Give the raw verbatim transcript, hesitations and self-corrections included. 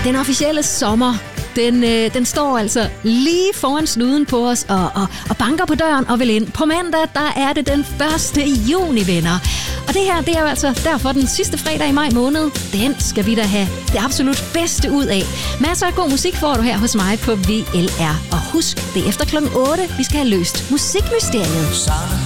den officielle sommer, den, øh, den står altså lige foran snuden på os og, og, og banker på døren og vil ind. På mandag, der er det den første juni, venner. Og det her, det er jo altså derfor den sidste fredag i maj måned. Den skal vi da have det absolut bedste ud af. Masser af god musik får du her hos mig på V L R. Og husk, det er efter klokken otte, vi skal have løst musikmysteriet. Sange